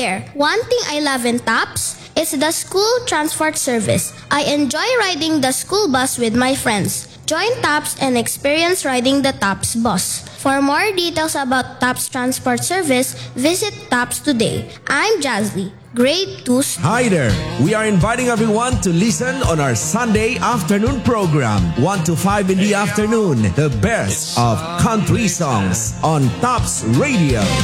there. One thing I love in TAPS is the school transport service. I enjoy riding the school bus with my friends. Join TAPS and experience riding the TAPS bus. For more details about TAPS transport service, visit TAPS today. I'm Jazzy, grade 2. Hi there! We are inviting everyone to listen on our Sunday afternoon program, 1 to 5 in the afternoon, the best of country songs on TAPS Radio.